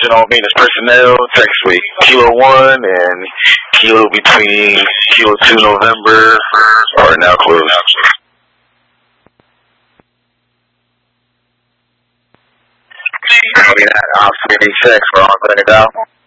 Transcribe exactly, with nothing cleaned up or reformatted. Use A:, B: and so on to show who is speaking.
A: general maintenance personnel, text with Kilo one and Kilo between Kilo two November are now closed.
B: Copy that. Ops eighty-six, we're on clinic out.